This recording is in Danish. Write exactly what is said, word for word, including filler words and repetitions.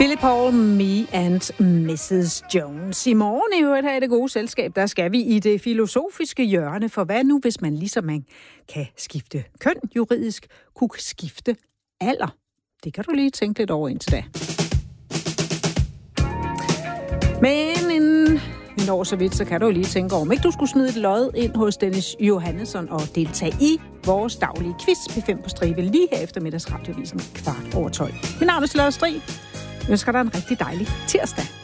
Billy Paul, Me and missus Jones. I morgen i øvrigt her i det gode selskab, der skal vi i det filosofiske hjørne. For hvad nu, hvis man ligesom man kan skifte køn juridisk, kunne skifte alder? Det kan du lige tænke lidt over indtil da. Men inden vi når så vidt, så kan du lige tænke over, om ikke du skulle smide et lod ind hos Dennis Johannesson og deltage i vores daglige quiz P fem på stribe lige her efter middagsradiovisen kvart over tolv. Mit navn er Charlotte Strig. Jeg ønsker dig en rigtig dejlig tirsdag.